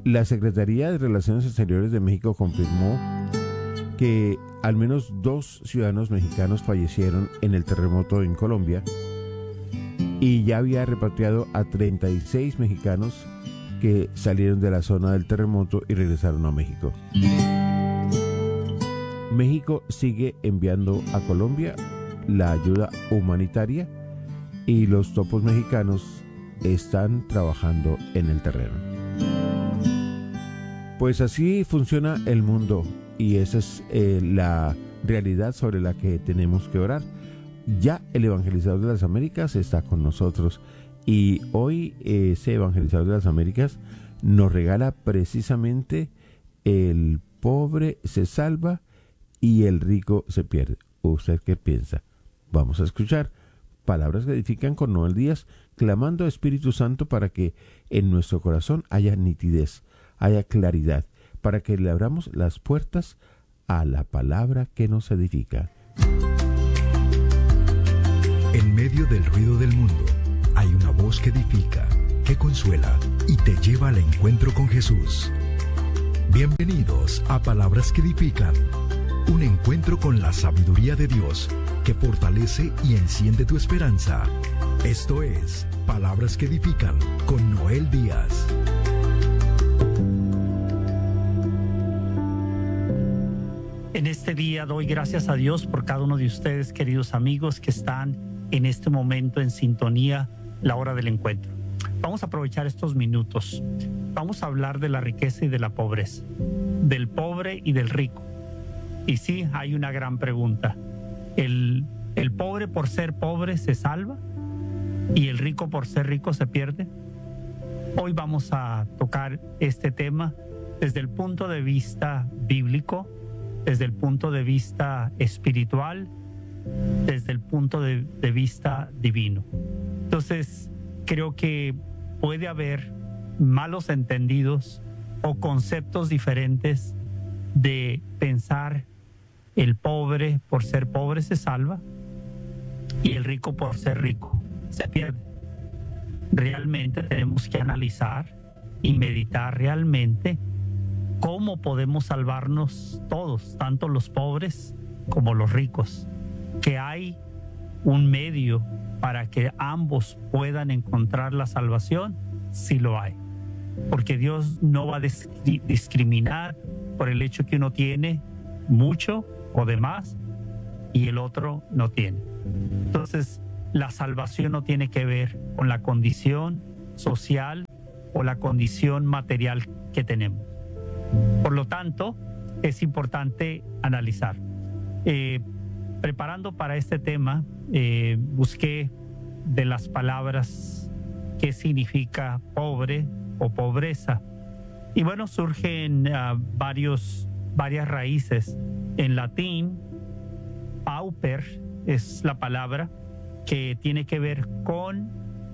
La Secretaría de Relaciones Exteriores de México confirmó que al menos 2 ciudadanos mexicanos fallecieron en el terremoto en Colombia y ya había repatriado a 36 mexicanos que salieron de la zona del terremoto y regresaron a México. México sigue enviando a Colombia la ayuda humanitaria y los topos mexicanos están trabajando en el terreno. Pues así funciona el mundo y esa es la realidad sobre la que tenemos que orar. Ya el evangelizador de las Américas está con nosotros y hoy ese evangelizador de las Américas nos regala precisamente el pobre se salva y el rico se pierde. ¿Usted qué piensa? Vamos a escuchar palabras que edifican con Noel Díaz, clamando a Espíritu Santo para que en nuestro corazón haya nitidez, haya claridad, para que le abramos las puertas a la palabra que nos edifica. En medio del ruido del mundo, hay una voz que edifica, que consuela y te lleva al encuentro con Jesús. Bienvenidos a Palabras que Edifican, un encuentro con la sabiduría de Dios que fortalece y enciende tu esperanza. Esto es Palabras que Edifican con Noel Díaz. En este día doy gracias a Dios por cada uno de ustedes, queridos amigos, que están en este momento en sintonía, la hora del encuentro. Vamos a aprovechar estos minutos. Vamos a hablar de la riqueza y de la pobreza, del pobre y del rico. Y sí, hay una gran pregunta. ¿El pobre por ser pobre se salva? ¿Y el rico por ser rico se pierde? Hoy vamos a tocar este tema desde el punto de vista bíblico, desde el punto de vista espiritual, desde el punto de vista divino. Entonces, creo que puede haber malos entendidos o conceptos diferentes de pensar el pobre por ser pobre se salva y el rico por ser rico se pierde. Realmente tenemos que analizar y meditar realmente cómo podemos salvarnos todos, tanto los pobres como los ricos, que hay un medio para que ambos puedan encontrar la salvación, sí lo hay. Porque Dios no va a discriminar por el hecho que uno tiene mucho o demás y el otro no tiene. Entonces, la salvación no tiene que ver con la condición social o la condición material que tenemos. Por lo tanto, es importante analizar. Preparando para este tema, busqué de las palabras qué significa pobre o pobreza. Y bueno, surgen varias raíces. En latín, pauper es la palabra que tiene que ver con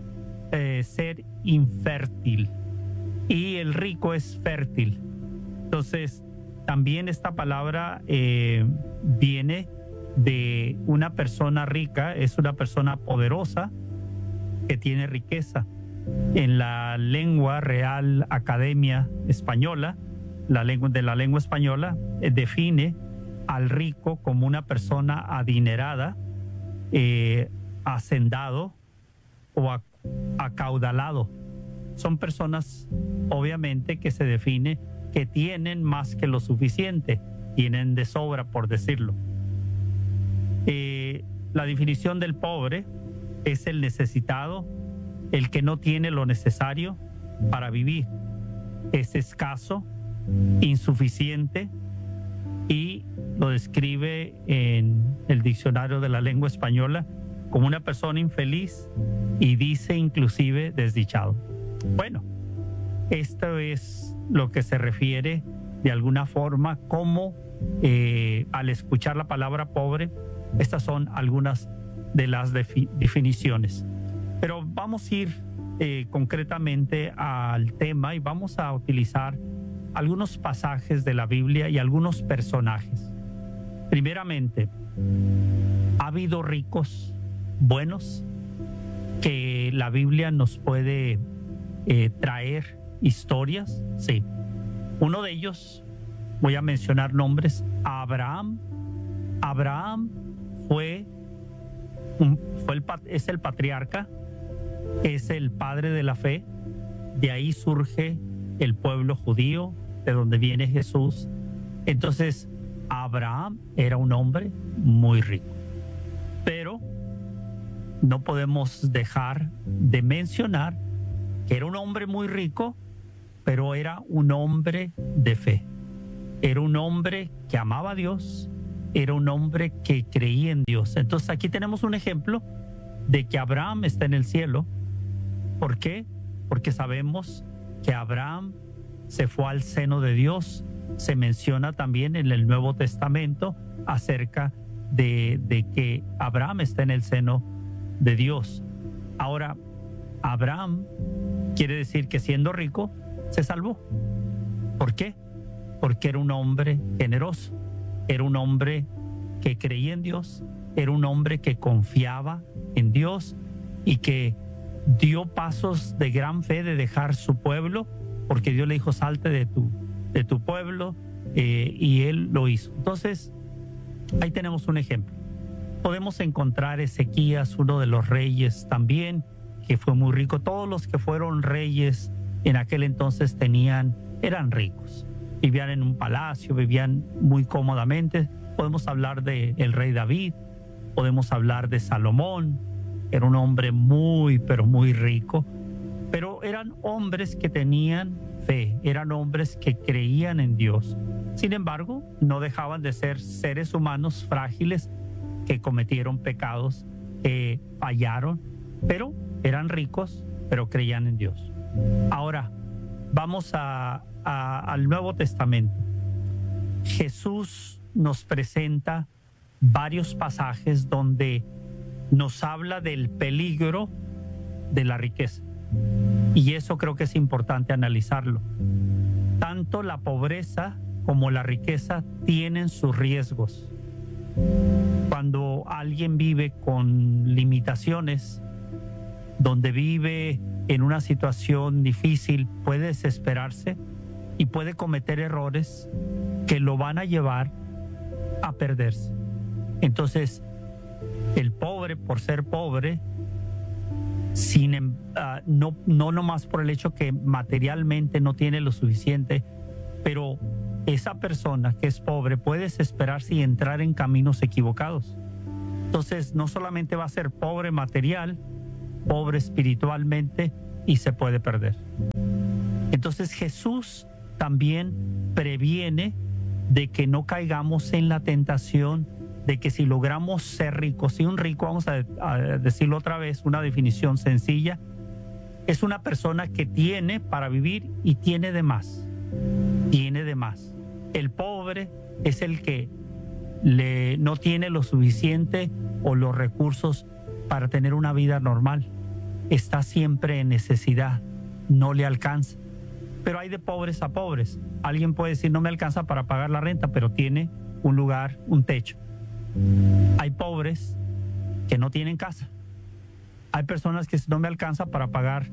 ser infértil. Y el rico es fértil. Entonces, también esta palabra viene de una persona rica, es una persona poderosa que tiene riqueza. En la lengua Real Academia Española, la lengua española, define al rico como una persona adinerada, hacendado o acaudalado. Son personas, obviamente, que se define que tienen más que lo suficiente, tienen de sobra, por decirlo. La definición del pobre es el necesitado, el que no tiene lo necesario para vivir. Es escaso, insuficiente, y lo describe en el diccionario de la lengua española como una persona infeliz y dice inclusive desdichado. Bueno, esto es lo que se refiere de alguna forma como al escuchar la palabra pobre, estas son algunas de las definiciones. Pero vamos a ir concretamente al tema y vamos a utilizar algunos pasajes de la Biblia y algunos personajes. Primeramente, ¿ha habido ricos buenos que la Biblia nos puede traer historias? Sí. Uno de ellos, voy a mencionar nombres, Abraham. Abraham es el patriarca, es el padre de la fe. De ahí surge el pueblo judío, de donde viene Jesús. Entonces, Abraham era un hombre muy rico. Pero no podemos dejar de mencionar que era un hombre muy rico, pero era un hombre de fe. Era un hombre que amaba a Dios, era un hombre que creía en Dios. Entonces aquí tenemos un ejemplo de que Abraham está en el cielo. ¿Por qué? Porque sabemos que Abraham se fue al seno de Dios. Se menciona también en el Nuevo Testamento acerca de que Abraham está en el seno de Dios. Ahora, Abraham quiere decir que siendo rico se salvó. ¿Por qué? Porque era un hombre generoso, era un hombre que creía en Dios, era un hombre que confiaba en Dios y que dio pasos de gran fe de dejar su pueblo, porque Dios le dijo: salte de tu pueblo, y él lo hizo. Entonces, ahí tenemos un ejemplo. Podemos encontrar Ezequías, uno de los reyes también, que fue muy rico. Todos los que fueron reyes en aquel entonces eran ricos. Vivían en un palacio, vivían muy cómodamente. Podemos hablar del rey David, podemos hablar de Salomón. Era un hombre muy, pero muy rico. Pero eran hombres que tenían fe, eran hombres que creían en Dios. Sin embargo, no dejaban de ser seres humanos frágiles que cometieron pecados, que fallaron, pero eran ricos, pero creían en Dios. Ahora, vamos al Nuevo Testamento. Jesús nos presenta varios pasajes donde nos habla del peligro de la riqueza. Y eso creo que es importante analizarlo. Tanto la pobreza como la riqueza tienen sus riesgos. Cuando alguien vive con limitaciones, donde vive en una situación difícil, puede desesperarse y puede cometer errores que lo van a llevar a perderse. Entonces, el pobre, por ser pobre, no nomás por el hecho que materialmente no tiene lo suficiente, pero esa persona que es pobre puede desesperarse y entrar en caminos equivocados. Entonces, no solamente va a ser pobre material, pobre espiritualmente, y se puede perder. Entonces, Jesús también previene de que no caigamos en la tentación de que si logramos ser ricos, si un rico, vamos a decirlo otra vez, una definición sencilla, es una persona que tiene para vivir y tiene de más. Tiene de más. El pobre es el que no tiene lo suficiente o los recursos para tener una vida normal. Está siempre en necesidad, no le alcanza. Pero hay de pobres a pobres. Alguien puede decir: no me alcanza para pagar la renta, pero tiene un lugar, un techo. Hay pobres que no tienen casa. Hay personas que no me alcanza para pagar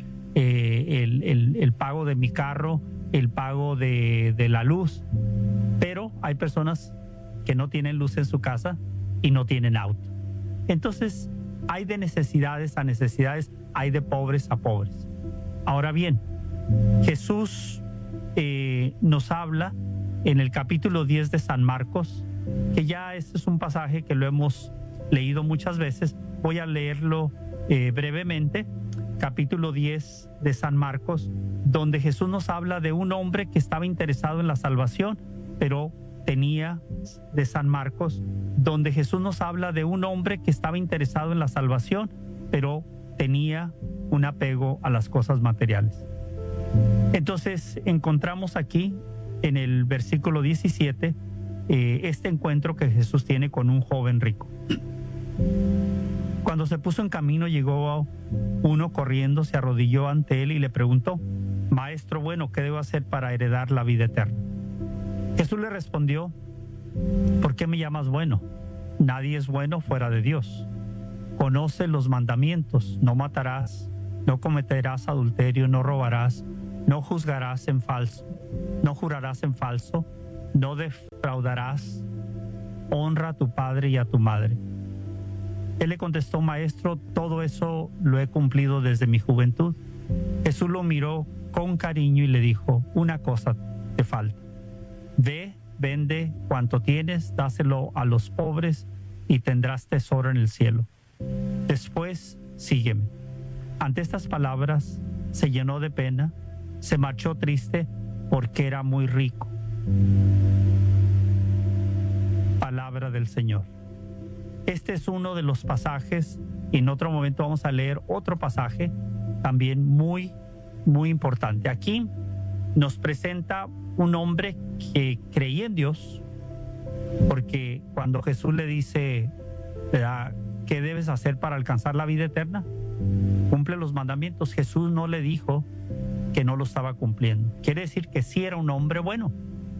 el pago de mi carro, el pago de la luz. Pero hay personas que no tienen luz en su casa y no tienen auto. Entonces, hay de necesidades a necesidades, hay de pobres a pobres. Ahora bien, Jesús nos habla en el capítulo 10 de San Marcos, que ya este es un pasaje que lo hemos leído muchas veces. Voy a leerlo brevemente. Capítulo 10 de San Marcos, donde Jesús nos habla de un hombre que estaba interesado en la salvación, pero tenía, de San Marcos, donde Jesús nos habla de un hombre que estaba interesado en la salvación, pero tenía un apego a las cosas materiales. Entonces encontramos aquí en el versículo 17 este encuentro que Jesús tiene con un joven rico. Cuando se puso en camino, llegó uno corriendo, se arrodilló ante él y le preguntó: Maestro bueno, ¿qué debo hacer para heredar la vida eterna? Jesús le respondió: ¿por qué me llamas bueno? Nadie es bueno fuera de Dios. Conoce los mandamientos: no matarás, no cometerás adulterio, no robarás, No juzgarás en falso, no jurarás en falso, no defraudarás, honra a tu padre y a tu madre. Él le contestó: Maestro, todo eso lo he cumplido desde mi juventud. Jesús lo miró con cariño y le dijo: una cosa te falta. Ve, vende cuanto tienes, dáselo a los pobres y tendrás tesoro en el cielo. Después, sígueme. Ante estas palabras, se llenó de pena, se marchó triste porque era muy rico. Palabra del Señor. Este es uno de los pasajes, y en otro momento vamos a leer otro pasaje también muy, muy importante. Aquí nos presenta un hombre que creía en Dios, porque cuando Jesús le dice, ¿verdad?, ¿qué debes hacer para alcanzar la vida eterna? Cumple los mandamientos. Jesús no le dijo que no lo estaba cumpliendo. Quiere decir que sí era un hombre bueno,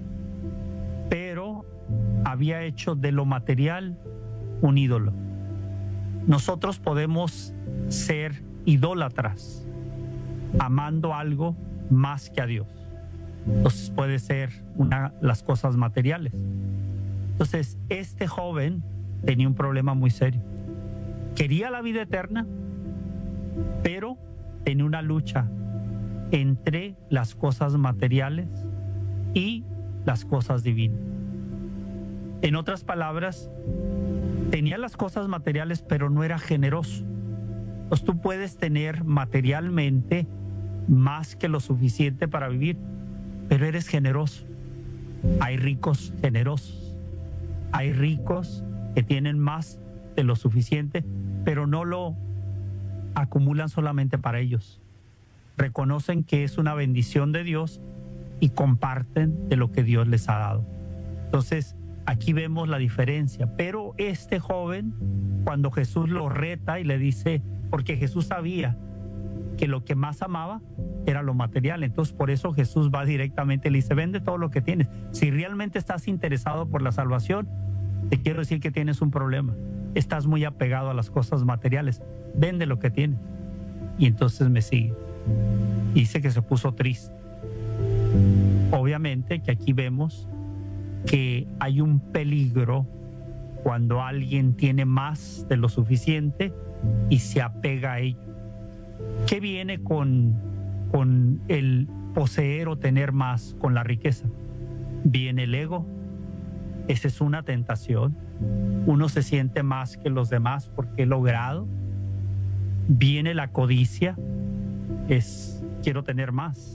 pero había hecho de lo material un ídolo. Nosotros podemos ser idólatras, amando algo más que a Dios. Entonces puede ser las cosas materiales. Entonces este joven tenía un problema muy serio. Quería la vida eterna, pero tenía una lucha entre las cosas materiales y las cosas divinas. En otras palabras, tenía las cosas materiales, pero no era generoso. Pues tú puedes tener materialmente más que lo suficiente para vivir, pero eres generoso. Hay ricos generosos. Hay ricos que tienen más de lo suficiente, pero no lo acumulan solamente para ellos. Reconocen que es una bendición de Dios y comparten de lo que Dios les ha dado. Entonces, aquí vemos la diferencia. Pero este joven, cuando Jesús lo reta y le dice, porque Jesús sabía que lo que más amaba era lo material, entonces por eso Jesús va directamente y le dice: vende todo lo que tienes. Si realmente estás interesado por la salvación, te quiero decir que tienes un problema. Estás muy apegado a las cosas materiales. Vende lo que tienes y entonces me sigue. Dice que se puso triste. Obviamente que aquí vemos que hay un peligro cuando alguien tiene más de lo suficiente y se apega a ello. ¿Qué viene con el poseer o tener más, con la riqueza? Viene el ego. Esa es una tentación. Uno se siente más que los demás porque he logrado. Viene la codicia, quiero tener más.